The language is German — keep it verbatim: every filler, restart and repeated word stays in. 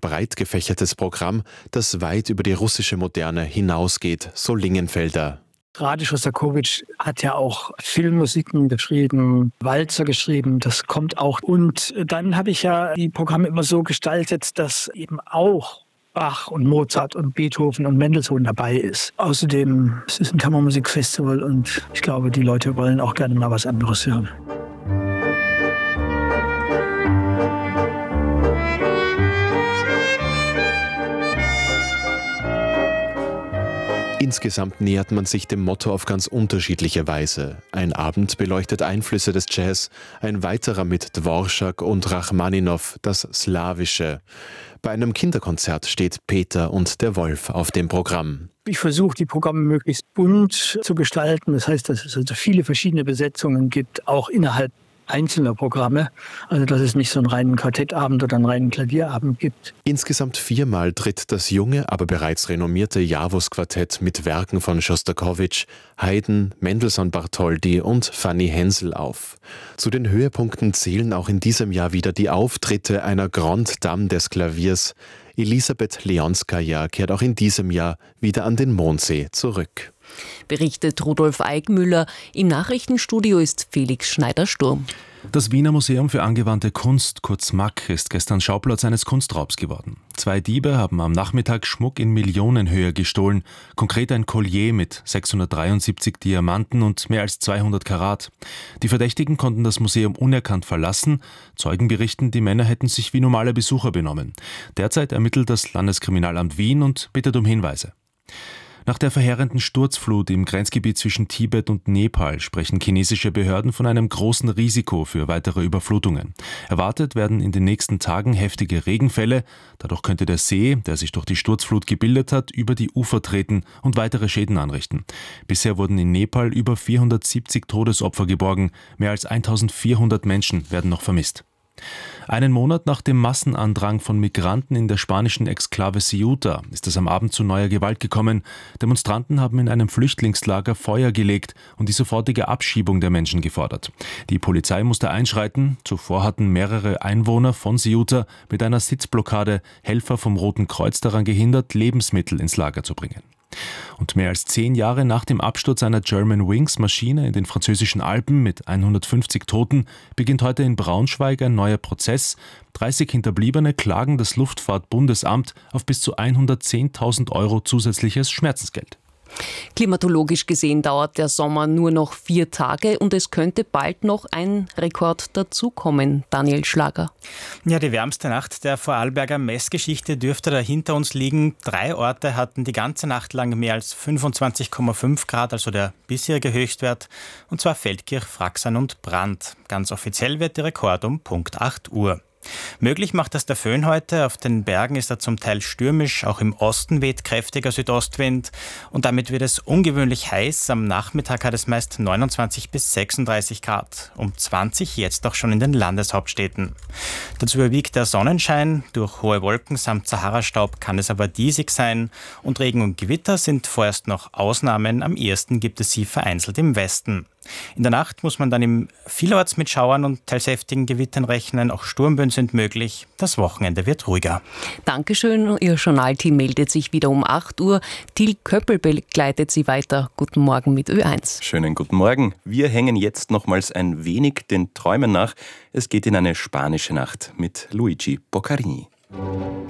breit gefächertes Programm, das weit über die russische Moderne hinausgeht, so Lingenfelder. Rade Schostakowitsch hat ja auch Filmmusiken geschrieben, Walzer geschrieben, das kommt auch. Und dann habe ich ja die Programme immer so gestaltet, dass eben auch Bach und Mozart und Beethoven und Mendelssohn dabei ist. Außerdem, es ist ein Kammermusikfestival und ich glaube, die Leute wollen auch gerne mal was anderes hören. Insgesamt nähert man sich dem Motto auf ganz unterschiedliche Weise. Ein Abend beleuchtet Einflüsse des Jazz, ein weiterer mit Dvorak und Rachmaninow das Slawische. Bei einem Kinderkonzert steht Peter und der Wolf auf dem Programm. Ich versuche, die Programme möglichst bunt zu gestalten. Das heißt, dass es also viele verschiedene Besetzungen gibt, auch innerhalb einzelner Programme. Also dass es nicht so einen reinen Quartettabend oder einen reinen Klavierabend gibt. Insgesamt viermal tritt das junge, aber bereits renommierte Javus-Quartett mit Werken von Schostakowitsch, Haydn, Mendelssohn-Bartholdy und Fanny Hensel auf. Zu den Höhepunkten zählen auch in diesem Jahr wieder die Auftritte einer Grande Dame des Klaviers. Elisabeth Leonskaja kehrt auch in diesem Jahr wieder an den Mondsee zurück. Berichtet Rudolf Eickmüller. Im Nachrichtenstudio ist Felix Schneider-Sturm. Das Wiener Museum für angewandte Kunst, kurz M A K, ist gestern Schauplatz eines Kunstraubs geworden. Zwei Diebe haben am Nachmittag Schmuck in Millionenhöhe gestohlen, konkret ein Collier mit sechshundertdreiundsiebzig Diamanten und mehr als zweihundert Karat. Die Verdächtigen konnten das Museum unerkannt verlassen. Zeugen berichten, die Männer hätten sich wie normale Besucher benommen. Derzeit ermittelt das Landeskriminalamt Wien und bittet um Hinweise. Nach der verheerenden Sturzflut im Grenzgebiet zwischen Tibet und Nepal sprechen chinesische Behörden von einem großen Risiko für weitere Überflutungen. Erwartet werden in den nächsten Tagen heftige Regenfälle. Dadurch könnte der See, der sich durch die Sturzflut gebildet hat, über die Ufer treten und weitere Schäden anrichten. Bisher wurden in Nepal über vierhundertsiebzig Todesopfer geborgen. Mehr als eintausendvierhundert Menschen werden noch vermisst. Einen Monat nach dem Massenandrang von Migranten in der spanischen Exklave Ceuta ist es am Abend zu neuer Gewalt gekommen. Demonstranten haben in einem Flüchtlingslager Feuer gelegt und die sofortige Abschiebung der Menschen gefordert. Die Polizei musste einschreiten. Zuvor hatten mehrere Einwohner von Ceuta mit einer Sitzblockade Helfer vom Roten Kreuz daran gehindert, Lebensmittel ins Lager zu bringen. Und mehr als zehn Jahre nach dem Absturz einer Germanwings-Maschine in den französischen Alpen mit hundertfünfzig Toten beginnt heute in Braunschweig ein neuer Prozess. dreißig Hinterbliebene klagen das Luftfahrtbundesamt auf bis zu hundertzehntausend Euro zusätzliches Schmerzensgeld. Klimatologisch gesehen dauert der Sommer nur noch vier Tage und es könnte bald noch ein Rekord dazukommen. Daniel Schlager. Ja, die wärmste Nacht der Vorarlberger Messgeschichte dürfte da hinter uns liegen. Drei Orte hatten die ganze Nacht lang mehr als fünfundzwanzig Komma fünf Grad, also der bisherige Höchstwert, und zwar Feldkirch, Fraxern und Brand. Ganz offiziell wird der Rekord um Punkt acht Uhr. Möglich macht das der Föhn heute. Auf den Bergen ist er zum Teil stürmisch, auch im Osten weht kräftiger Südostwind und damit wird es ungewöhnlich heiß. Am Nachmittag hat es meist neunundzwanzig bis sechsunddreißig Grad, um zwanzig jetzt auch schon in den Landeshauptstädten. Dazu überwiegt der Sonnenschein, durch hohe Wolken samt Sahara-Staub kann es aber diesig sein und Regen und Gewitter sind vorerst noch Ausnahmen, am ehesten gibt es sie vereinzelt im Westen. In der Nacht muss man dann im vielerorts mit Schauern und teils heftigen Gewittern rechnen. Auch Sturmböen sind möglich. Das Wochenende wird ruhiger. Dankeschön. Ihr Journalteam meldet sich wieder um acht Uhr. Till Köppel begleitet Sie weiter. Guten Morgen mit Ö eins. Schönen guten Morgen. Wir hängen jetzt nochmals ein wenig den Träumen nach. Es geht in eine spanische Nacht mit Luigi Boccarini.